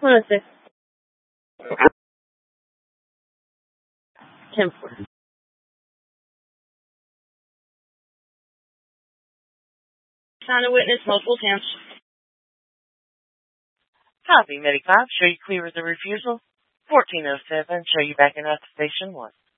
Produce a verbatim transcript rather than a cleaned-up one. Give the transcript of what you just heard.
one oh six. ten four. Sign a witness multiple times. Copy, Medic five, show you clear with the refusal. fourteen oh seven, show you back in at station one.